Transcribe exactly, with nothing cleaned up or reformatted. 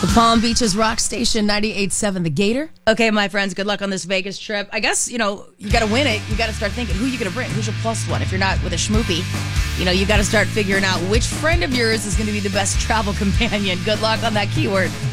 The Palm Beaches Rock Station ninety-eight point seven, The Gator. Okay, my friends, good luck on this Vegas trip. I guess, you know, you got to win it. You got to start thinking, who you going to bring? Who's your plus one? If you're not with a schmoopy, you know, you got to start figuring out which friend of yours is going to be the best travel companion. Good luck on that keyword.